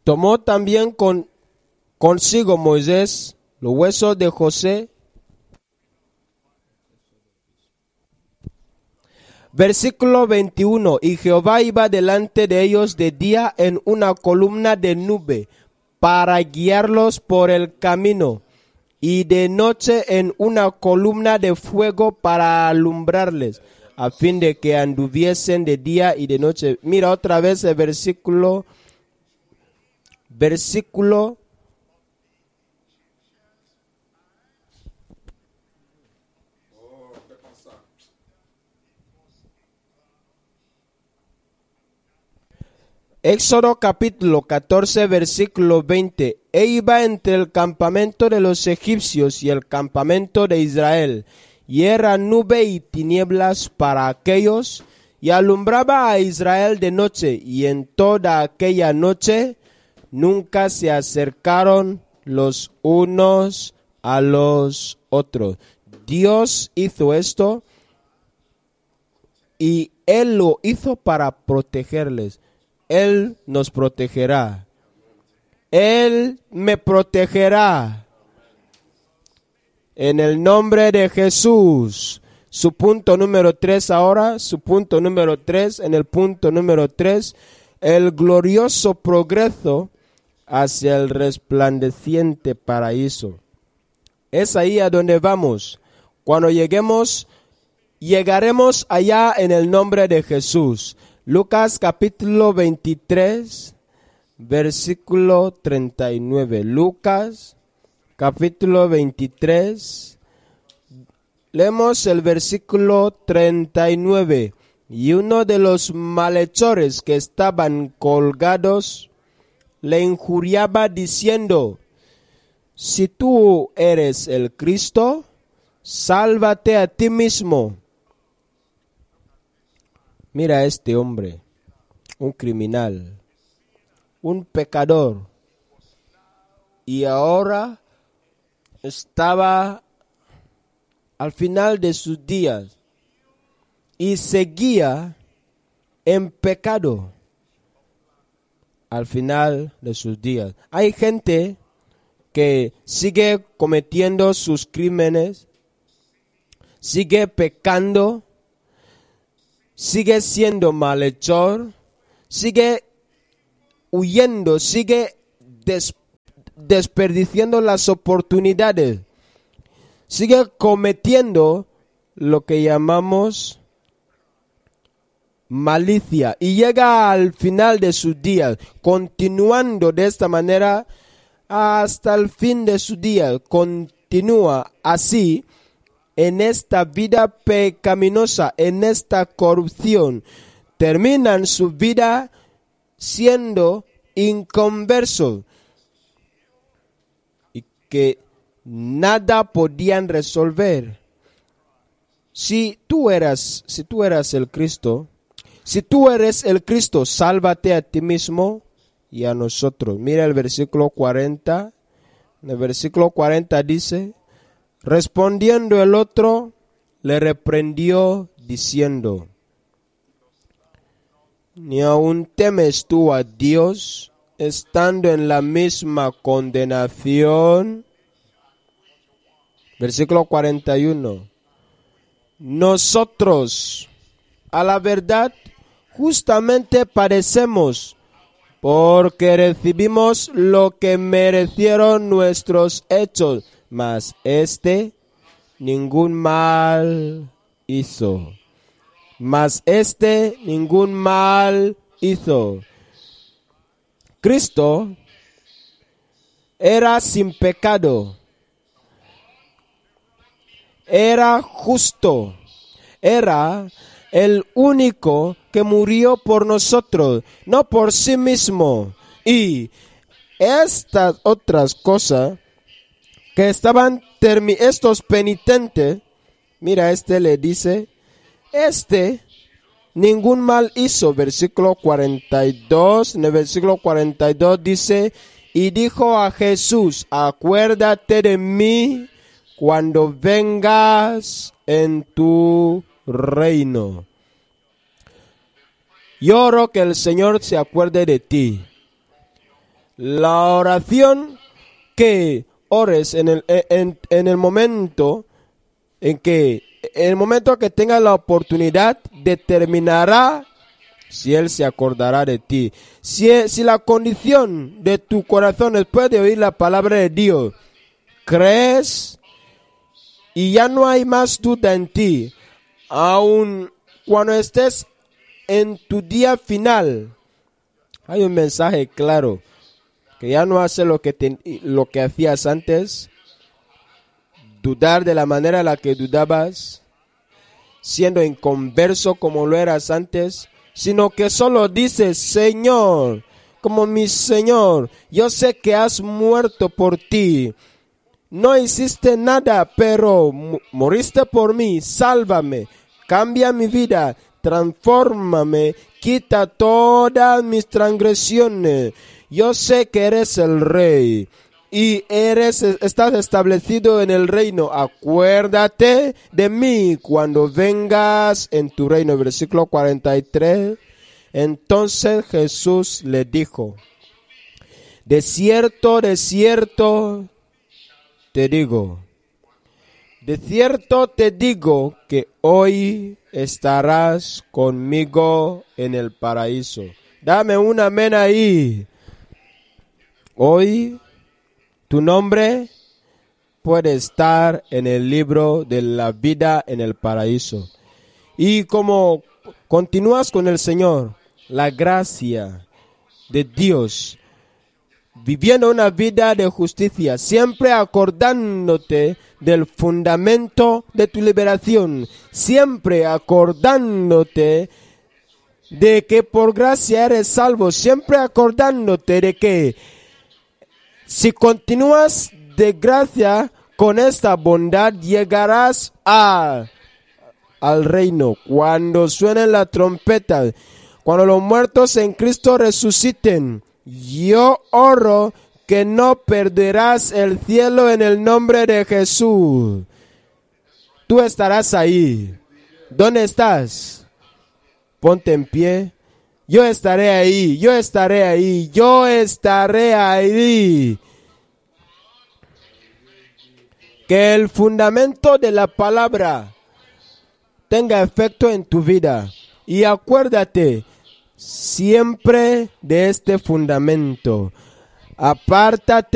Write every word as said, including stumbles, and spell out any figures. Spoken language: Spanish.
Tomó también con, consigo Moisés los huesos de José. Versículo veintiuno. Y Jehová iba delante de ellos de día en una columna de nube para guiarlos por el camino, y de noche en una columna de fuego para alumbrarles, a fin de que anduviesen de día y de noche. Mira otra vez el versículo, versículo Éxodo capítulo catorce, versículo veinte. E iba entre el campamento de los egipcios y el campamento de Israel, y era nube y tinieblas para aquellos, y alumbraba a Israel de noche, y en toda aquella noche nunca se acercaron los unos a los otros. Dios hizo esto, y Él lo hizo para protegerles. Él nos protegerá. Él me protegerá. En el nombre de Jesús. Su punto número tres ahora. Su punto número tres. En el punto número tres. El glorioso progreso hacia el resplandeciente paraíso. Es ahí a donde vamos. Cuando lleguemos, llegaremos allá en el nombre de Jesús. Lucas capítulo veintitrés, versículo treinta y nueve. Lucas capítulo veintitrés. Leemos el versículo treinta y nueve. Y uno de los malhechores que estaban colgados le injuriaba diciendo: si tú eres el Cristo, sálvate a ti mismo. Mira a este hombre, un criminal, un pecador, y ahora estaba al final de sus días y seguía en pecado al final de sus días. Hay gente que sigue cometiendo sus crímenes, sigue pecando, sigue siendo malhechor, sigue huyendo, sigue des, desperdiciando las oportunidades, sigue cometiendo lo que llamamos malicia y llega al final de sus días, continuando de esta manera hasta el fin de sus días. Continúa así en esta vida pecaminosa, en esta corrupción. Terminan su vida siendo inconversos y que nada podían resolver. Si tú eras, si tú eras el Cristo, si tú eres el Cristo, sálvate a ti mismo y a nosotros. Mira el versículo cuarenta. En el versículo cuarenta dice: respondiendo el otro, le reprendió diciendo: ¿ni aún temes tú a Dios, estando en la misma condenación? Versículo cuarenta y uno. Nosotros, a la verdad, justamente padecemos, porque recibimos lo que merecieron nuestros hechos, mas este ningún mal hizo. Mas este ningún mal hizo. Cristo era sin pecado, era justo, era el único que murió por nosotros, no por sí mismo. Y estas otras cosas que estaban termi- estos penitentes, mira, este le dice, este ningún mal hizo. Versículo cuarenta y dos, en el versículo cuarenta y dos dice: y dijo a Jesús: acuérdate de mí cuando vengas en tu reino. Yo oro que el Señor se acuerde de ti. La oración que ores en el, en, en el momento en que, en el momento que tengas la oportunidad, determinará si Él se acordará de ti. Si, si la condición de tu corazón después de oír la palabra de Dios, crees y ya no hay más duda en ti, aun cuando estés en tu día final, hay un mensaje claro, que ya no hace lo que, te, lo que hacías antes, dudar de la manera en la que dudabas, siendo inconverso como lo eras antes, sino que solo dices, Señor, como mi Señor, yo sé que has muerto por ti, no hiciste nada, pero moriste por mí, sálvame, cambia mi vida, transfórmame, quita todas mis transgresiones. Yo sé que eres el Rey y eres, estás establecido en el reino. Acuérdate de mí cuando vengas en tu reino. Versículo cuarenta y tres. Entonces Jesús le dijo, de cierto, de cierto te digo, de cierto te digo que hoy estarás conmigo en el paraíso. Dame un amén ahí. Hoy tu nombre puede estar en el libro de la vida en el paraíso. Y como continúas con el Señor, la gracia de Dios, viviendo una vida de justicia, siempre acordándote del fundamento de tu liberación, siempre acordándote de que por gracia eres salvo, siempre acordándote de que si continúas de gracia con esta bondad, llegarás a, al reino. Cuando suene la trompeta, cuando los muertos en Cristo resuciten, yo oro que no perderás el cielo en el nombre de Jesús. Tú estarás ahí. ¿Dónde estás? Ponte en pie. Yo estaré ahí, yo estaré ahí, yo estaré ahí. Que el fundamento de la palabra tenga efecto en tu vida. Y acuérdate siempre de este fundamento. Apártate